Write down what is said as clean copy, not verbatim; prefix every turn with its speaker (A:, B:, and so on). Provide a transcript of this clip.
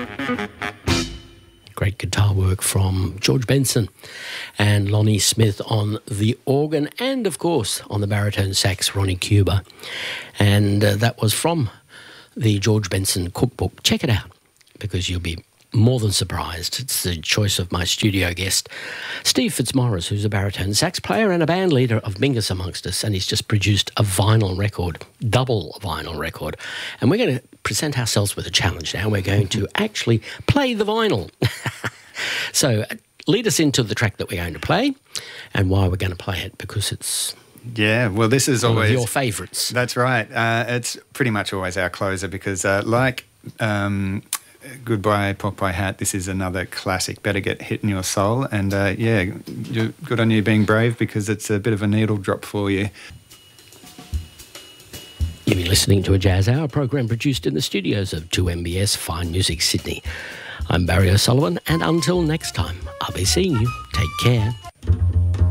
A: Great guitar work from George Benson and Lonnie Smith on the organ, and of course on the baritone sax, Ronnie Cuba. And that was from the George Benson cookbook. Check it out, because you'll be more than surprised. It's the choice of my studio guest, Steve Fitzmaurice, who's a baritone sax player and a band leader of Mingus Amongst Us, and he's just produced a vinyl record, double vinyl record. And we're going to present ourselves with a challenge now. We're going to actually play the vinyl. So lead us into the track that we're going to play and why we're going to play it, because it's...
B: Yeah, well, this is always...
A: your favourites.
B: That's right. It's pretty much always our closer, because Goodbye Pork Hat, this is another classic, Better Get Hit in Your Soul. And good on you being brave, because it's a bit of a needle drop for you.
A: You've been listening to a Jazz Hour program produced in the studios of 2MBS Fine Music Sydney. I'm Barry O'Sullivan, and until next time, I'll be seeing you. Take care.